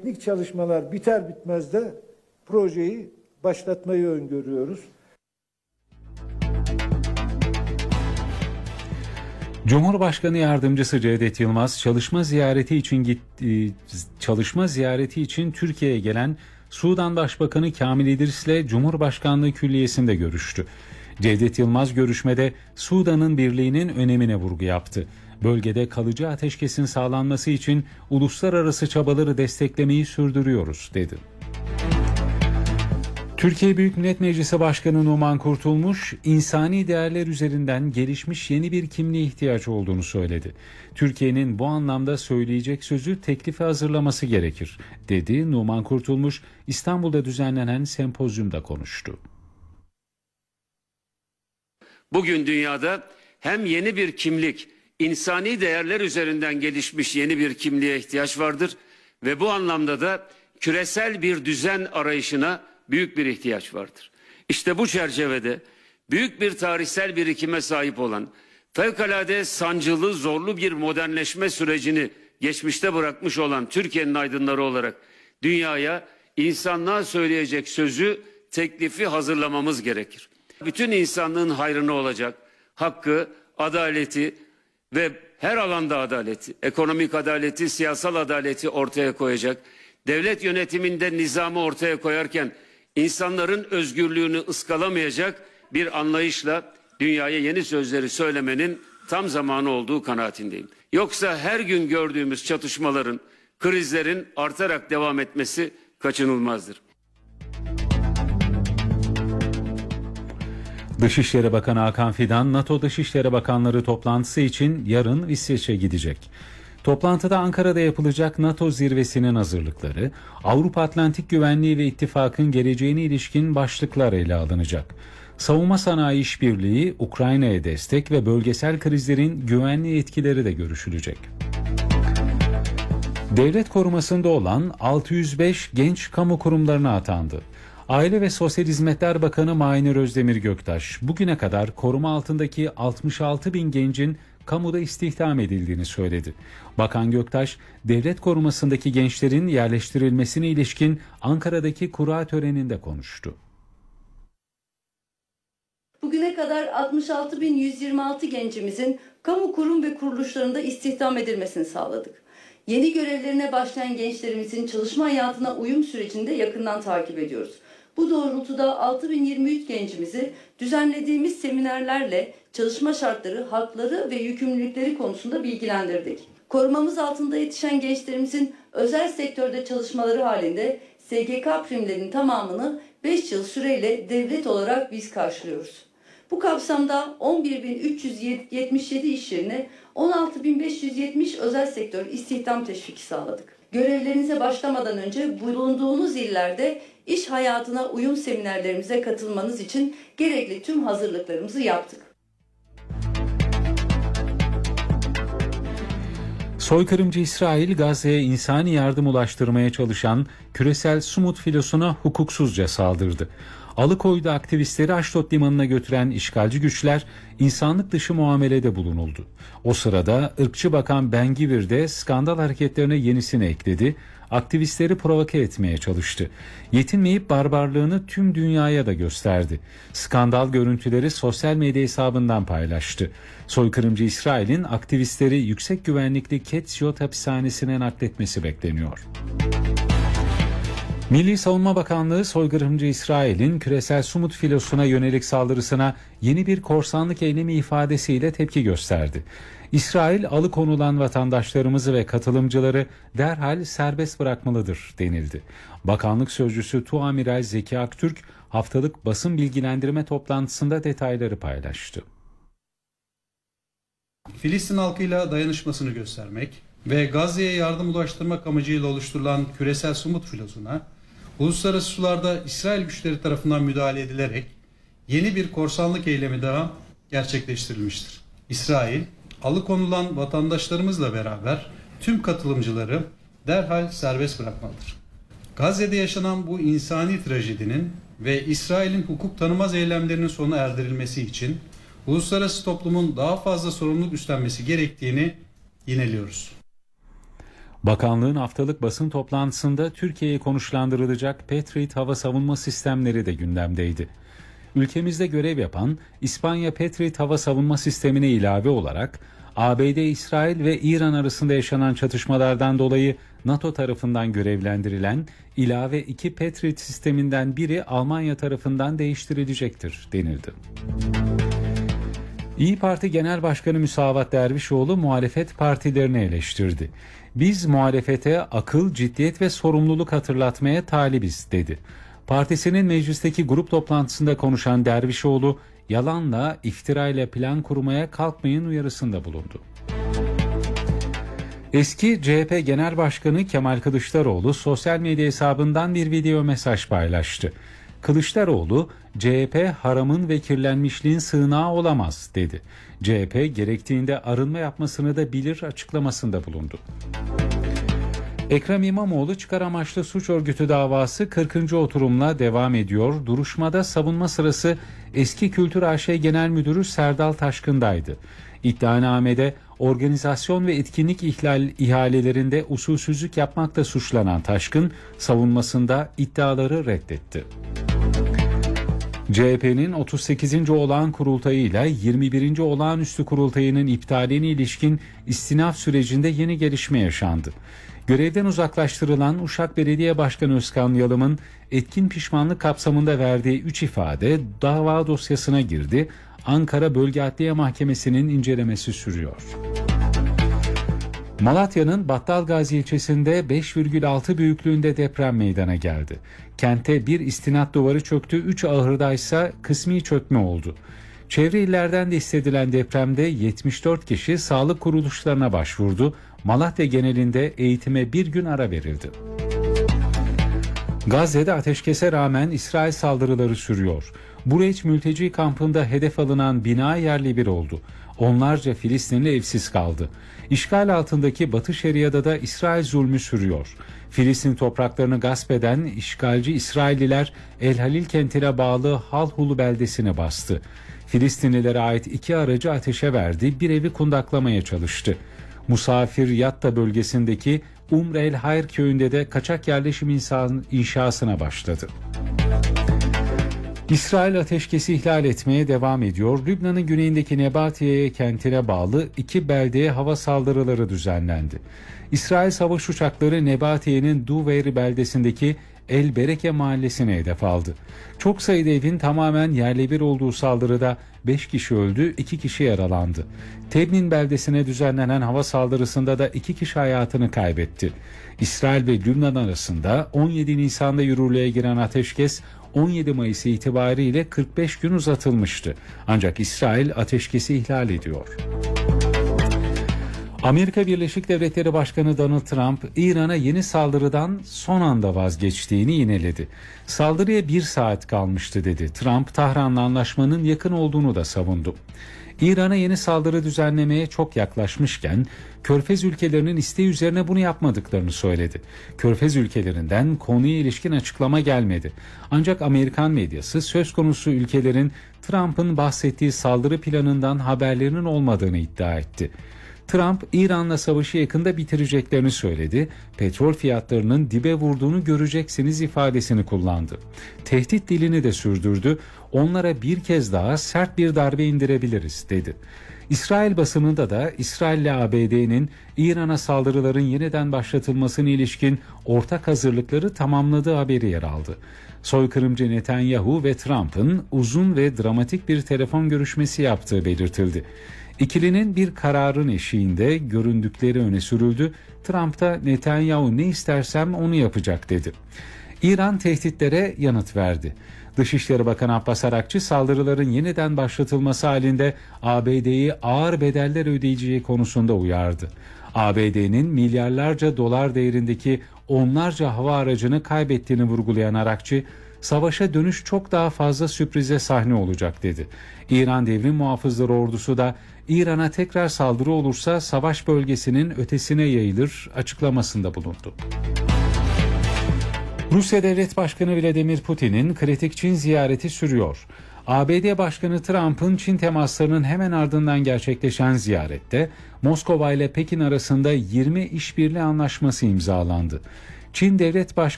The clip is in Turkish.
teknik çalışmalar biter bitmez de projeyi başlatmayı öngörüyoruz. Cumhurbaşkanı Yardımcısı Cevdet Yılmaz çalışma ziyareti için Türkiye'ye gelen Sudan Başbakanı Kamil İdris'le Cumhurbaşkanlığı Külliyesi'nde görüştü. Cevdet Yılmaz görüşmede Sudan'ın birliğinin önemine vurgu yaptı. Bölgede kalıcı ateşkesin sağlanması için uluslararası çabaları desteklemeyi sürdürüyoruz, dedi. Türkiye Büyük Millet Meclisi Başkanı Numan Kurtulmuş, insani değerler üzerinden gelişmiş yeni bir kimliğe ihtiyaç olduğunu söyledi. Türkiye'nin bu anlamda söyleyecek sözü, teklifi hazırlaması gerekir, dedi. Numan Kurtulmuş, İstanbul'da düzenlenen sempozyumda konuştu. Bugün dünyada hem yeni bir kimlik, insani değerler üzerinden gelişmiş yeni bir kimliğe ihtiyaç vardır ve bu anlamda da küresel bir düzen arayışına büyük bir ihtiyaç vardır. İşte bu çerçevede büyük bir tarihsel birikime sahip olan, fevkalade sancılı, zorlu bir modernleşme sürecini geçmişte bırakmış olan Türkiye'nin aydınları olarak dünyaya, insanlığa söyleyecek sözü, teklifi hazırlamamız gerekir. Bütün insanlığın hayrına olacak, hakkı, adaleti ve her alanda adaleti, ekonomik adaleti, siyasal adaleti ortaya koyacak, devlet yönetiminde nizamı ortaya koyarken insanların özgürlüğünü ıskalamayacak bir anlayışla dünyaya yeni sözleri söylemenin tam zamanı olduğu kanaatindeyim. Yoksa her gün gördüğümüz çatışmaların, krizlerin artarak devam etmesi kaçınılmazdır. Dışişleri Bakanı Hakan Fidan, NATO Dışişleri Bakanları toplantısı için yarın İsveç'e gidecek. Toplantıda Ankara'da yapılacak NATO zirvesinin hazırlıkları, Avrupa Atlantik Güvenliği ve İttifakın geleceğine ilişkin başlıklar ele alınacak. Savunma sanayi işbirliği, Ukrayna'ya destek ve bölgesel krizlerin güvenliği etkileri de görüşülecek. Devlet korumasında olan 605 genç kamu kurumlarına atandı. Aile ve Sosyal Hizmetler Bakanı Mahir Özdemir Göktaş, bugüne kadar koruma altındaki 66 bin gencin kamuda istihdam edildiğini söyledi. Bakan Göktaş, devlet korumasındaki gençlerin yerleştirilmesine ilişkin Ankara'daki kura töreninde konuştu. Bugüne kadar 66.126 gencimizin kamu kurum ve kuruluşlarında istihdam edilmesini sağladık. Yeni görevlerine başlayan gençlerimizin çalışma hayatına uyum sürecini de yakından takip ediyoruz. Bu doğrultuda 6023 gencimizi düzenlediğimiz seminerlerle çalışma şartları, hakları ve yükümlülükleri konusunda bilgilendirdik. Korumamız altında yetişen gençlerimizin özel sektörde çalışmaları halinde SGK primlerinin tamamını 5 yıl süreyle devlet olarak biz karşılıyoruz. Bu kapsamda 11.377 iş yerine 16.570 özel sektör istihdam teşviki sağladık. Görevlerinize başlamadan önce bulunduğunuz illerde iş hayatına uyum seminerlerimize katılmanız için gerekli tüm hazırlıklarımızı yaptık. Soykırımcı İsrail, Gazze'ye insani yardım ulaştırmaya çalışan küresel Sumut filosuna hukuksuzca saldırdı. Alıkoy'da aktivistleri Aşdod limanına götüren işgalci güçler insanlık dışı muamelede bulunuldu. O sırada ırkçı bakan Ben Gvir de skandal hareketlerine yenisini ekledi. Aktivistleri provoke etmeye çalıştı. Yetinmeyip barbarlığını tüm dünyaya da gösterdi. Skandal görüntüleri sosyal medya hesabından paylaştı. Soykırımcı İsrail'in aktivistleri yüksek güvenlikli Ketziot hapishanesine nakletmesi bekleniyor. Milli Savunma Bakanlığı, soykırımcı İsrail'in küresel Sumut filosuna yönelik saldırısına yeni bir korsanlık eylemi ifadesiyle tepki gösterdi. İsrail, alıkonulan vatandaşlarımızı ve katılımcıları derhal serbest bırakmalıdır denildi. Bakanlık sözcüsü Tuamiral Zeki Aktürk, haftalık basın bilgilendirme toplantısında detayları paylaştı. Filistin halkıyla dayanışmasını göstermek ve Gazze'ye yardım ulaştırmak amacıyla oluşturulan küresel Sumut filosuna, uluslararası sularda İsrail güçleri tarafından müdahale edilerek yeni bir korsanlık eylemi daha gerçekleştirilmiştir. İsrail, alıkonulan vatandaşlarımızla beraber tüm katılımcıları derhal serbest bırakmalıdır. Gazze'de yaşanan bu insani trajedinin ve İsrail'in hukuk tanımaz eylemlerinin sona erdirilmesi için uluslararası toplumun daha fazla sorumluluk üstlenmesi gerektiğini yineliyoruz. Bakanlığın haftalık basın toplantısında Türkiye'ye konuşlandırılacak Patriot hava savunma sistemleri de gündemdeydi. Ülkemizde görev yapan İspanya Patriot hava savunma sistemine ilave olarak ABD, İsrail ve İran arasında yaşanan çatışmalardan dolayı NATO tarafından görevlendirilen ilave 2 Patriot sisteminden biri Almanya tarafından değiştirilecektir denildi. İYİ Parti Genel Başkanı Müsavat Dervişoğlu muhalefet partilerini eleştirdi. Biz muhalefete akıl, ciddiyet ve sorumluluk hatırlatmaya talibiz dedi. Partisinin meclisteki grup toplantısında konuşan Dervişoğlu, yalanla, iftirayla plan kurmaya kalkmayın uyarısında bulundu. Eski CHP Genel Başkanı Kemal Kılıçdaroğlu sosyal medya hesabından bir video mesaj paylaştı. Kılıçdaroğlu, CHP haramın ve kirlenmişliğin sığınağı olamaz dedi. CHP gerektiğinde arınma yapmasını da bilir açıklamasında bulundu. Ekrem İmamoğlu çıkar amaçlı suç örgütü davası 40. oturumla devam ediyor. Duruşmada savunma sırası eski Kültür AŞ Genel Müdürü Serdal Taşkın'daydı. İddianamede organizasyon ve etkinlik ihalelerinde usulsüzlük yapmakla suçlanan Taşkın savunmasında iddiaları reddetti. CHP'nin 38. olağan kurultayıyla 21. olağanüstü kurultayının iptaline ilişkin istinaf sürecinde yeni gelişme yaşandı. Görevden uzaklaştırılan Uşak Belediye Başkanı Özkan Yalım'ın etkin pişmanlık kapsamında verdiği 3 ifade dava dosyasına girdi. Ankara Bölge Adliye Mahkemesi'nin incelemesi sürüyor. Malatya'nın Battalgazi ilçesinde 5,6 büyüklüğünde deprem meydana geldi. Kente bir istinat duvarı çöktü, 3 ahırda ise kısmi çökme oldu. Çevre illerden de hissedilen depremde 74 kişi sağlık kuruluşlarına başvurdu. Malatya genelinde eğitime bir gün ara verildi. Gazze'de ateşkese rağmen İsrail saldırıları sürüyor. Bureç mülteci kampında hedef alınan bina yerle bir oldu. Onlarca Filistinli evsiz kaldı. İşgal altındaki Batı Şeria'da da İsrail zulmü sürüyor. Filistin topraklarını gasp eden işgalci İsrailliler El Halil kentine bağlı Halhulu beldesini bastı. Filistinlilere ait 2 aracı ateşe verdi, bir evi kundaklamaya çalıştı. Musafir Yatta bölgesindeki El Hayr köyünde de kaçak yerleşim inşasına başladı. İsrail ateşkesi ihlal etmeye devam ediyor. Lübnan'ın güneyindeki Nebatiye kentine bağlı 2 beldeye hava saldırıları düzenlendi. İsrail savaş uçakları Nebatiye'nin Duveyr beldesindeki El Bereke mahallesine hedef aldı. Çok sayıda evin tamamen yerle bir olduğu saldırıda 5 kişi öldü, 2 kişi yaralandı. Tebnin beldesine düzenlenen hava saldırısında da 2 kişi hayatını kaybetti. İsrail ve Lübnan arasında 17 Nisan'da yürürlüğe giren ateşkes 17 Mayıs itibariyle 45 gün uzatılmıştı. Ancak İsrail ateşkesi ihlal ediyor. Amerika Birleşik Devletleri Başkanı Donald Trump, İran'a yeni saldırıdan son anda vazgeçtiğini yineledi. Saldırıya 1 saat kalmıştı dedi. Trump, Tahran'la anlaşmanın yakın olduğunu da savundu. İran'a yeni saldırı düzenlemeye çok yaklaşmışken, Körfez ülkelerinin isteği üzerine bunu yapmadıklarını söyledi. Körfez ülkelerinden konuya ilişkin açıklama gelmedi. Ancak Amerikan medyası söz konusu ülkelerin Trump'ın bahsettiği saldırı planından haberlerinin olmadığını iddia etti. Trump, İran'la savaşı yakında bitireceklerini söyledi. Petrol fiyatlarının dibe vurduğunu göreceksiniz ifadesini kullandı. Tehdit dilini de sürdürdü. Onlara bir kez daha sert bir darbe indirebiliriz dedi. İsrail basınında da İsrail ile ABD'nin İran'a saldırıların yeniden başlatılmasına ilişkin ortak hazırlıkları tamamladığı haberi yer aldı. Soykırımcı Netanyahu ve Trump'ın uzun ve dramatik bir telefon görüşmesi yaptığı belirtildi. İkilinin bir kararın eşiğinde göründükleri öne sürüldü. Trump da Netanyahu ne istersem onu yapacak dedi. İran tehditlere yanıt verdi. Dışişleri Bakanı Abbas Arakçı saldırıların yeniden başlatılması halinde ABD'yi ağır bedeller ödeyeceği konusunda uyardı. ABD'nin milyarlarca dolar değerindeki onlarca hava aracını kaybettiğini vurgulayan Arakçı, savaşa dönüş çok daha fazla sürprize sahne olacak dedi. İran Devrim Muhafızları Ordusu da İran'a tekrar saldırı olursa savaş bölgesinin ötesine yayılır açıklamasında bulundu. Rusya Devlet Başkanı Vladimir Putin'in kritik Çin ziyareti sürüyor. ABD Başkanı Trump'ın Çin temaslarının hemen ardından gerçekleşen ziyarette Moskova ile Pekin arasında 20 işbirliği anlaşması imzalandı. Çin Devlet Başkanı